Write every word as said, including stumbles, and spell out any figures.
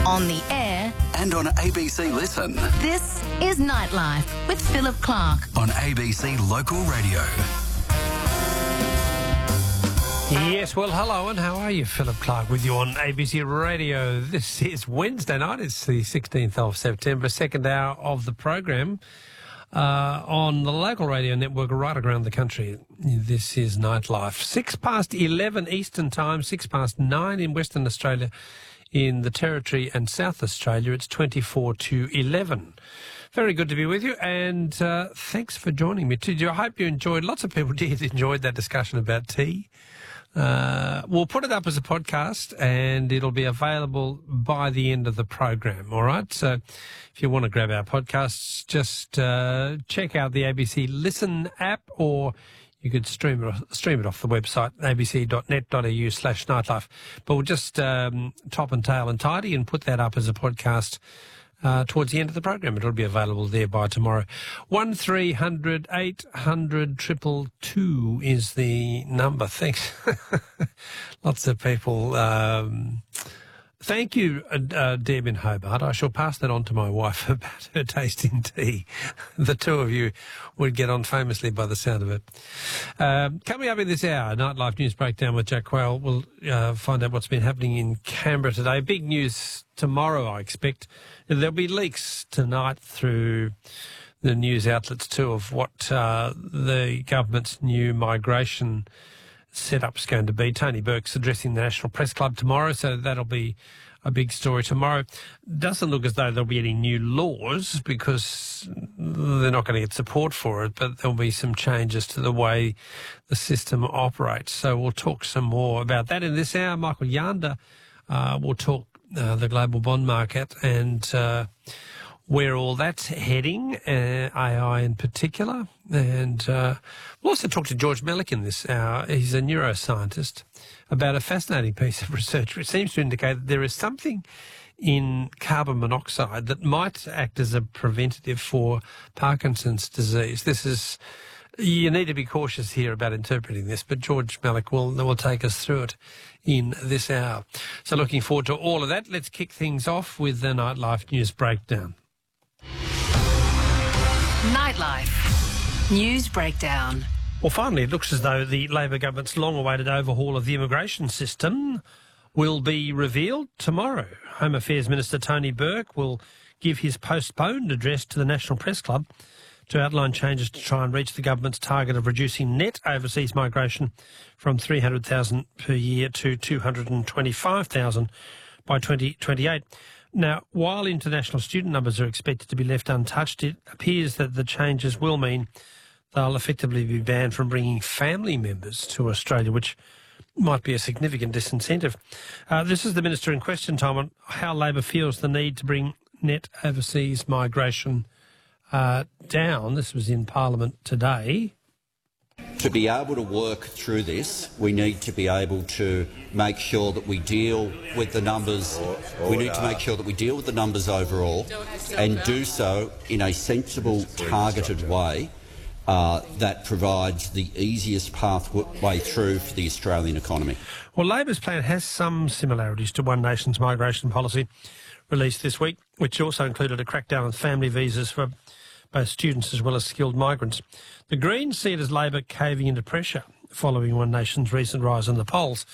on the air, and on A B C Listen. This is Nightlife with Philip Clark on A B C Local Radio. Yes, well, hello, and how are you? Philip Clark with you on A B C Radio. This is Wednesday night. It's the sixteenth of September, second hour of the program uh, on the local radio network right around the country. This is Nightlife. Six past eleven Eastern Time, six past nine in Western Australia. In the Territory and South Australia, it's twenty-four to eleven. Very good to be with you, and uh, thanks for joining me too. I hope you enjoyed. Lots of people did enjoyed that discussion about tea. Uh, we'll put it up as a podcast, and it'll be available by the end of the program. All right. So, if you want to grab our podcasts, just uh, check out the A B C Listen app, or you could stream it stream it off the website a b c dot net dot a u slash nightlife. But we'll just um, top and tail and tidy and put that up as a podcast uh, towards the end of the program. It'll be available there by tomorrow. One three hundred eight hundred triple two is the number. Thanks. Lots of people. Um, Thank you, uh, Deb in Hobart. I shall pass that on to my wife about her tasting tea. The two of you would get on famously by the sound of it. Um, coming up in this hour, Nightlife News Breakdown with Jack Quayle. We'll uh, find out what's been happening in Canberra today. Big news tomorrow, I expect. There'll be leaks tonight through the news outlets too of what uh, the government's new migration setup's going to be. Tony Burke's addressing the National Press Club tomorrow, so that'll be a big story tomorrow. Doesn't look as though there'll be any new laws because they're not going to get support for it, but there'll be some changes to the way the system operates. So we'll talk some more about that in this hour. Michael Yanda uh, will talk uh, the global bond market and uh, where all that's heading, uh, A I in particular. And uh, we'll also talk to George Melick in this hour. He's a neuroscientist about a fascinating piece of research which seems to indicate that there is something in carbon monoxide that might act as a preventative for Parkinson's disease. This is, you need to be cautious here about interpreting this, but George Melick will, will take us through it in this hour. So looking forward to all of that. Let's kick things off with the Nightlife News Breakdown. Nightlife News Breakdown. Well, finally, it looks as though the Labor government's long-awaited overhaul of the immigration system will be revealed tomorrow. Home Affairs Minister Tony Burke will give his postponed address to the National Press Club to outline changes to try and reach the government's target of reducing net overseas migration from three hundred thousand per year to two hundred twenty-five thousand by twenty twenty-eight. Now, while international student numbers are expected to be left untouched, it appears that the changes will mean they'll effectively be banned from bringing family members to Australia, which might be a significant disincentive. Uh, this is the Minister in question, Tom, on how Labor feels the need to bring net overseas migration uh, down. This was in Parliament today. To be able to work through this, we need to be able to make sure that we deal with the numbers. We need to make sure that we deal with the numbers overall and do so in a sensible, targeted way uh, that provides the easiest pathway through for the Australian economy. Well, Labor's plan has some similarities to One Nation's migration policy released this week, which also included a crackdown on family visas for both students as well as skilled migrants. The Greens see it as Labor caving into pressure following One Nation's recent rise in the polls.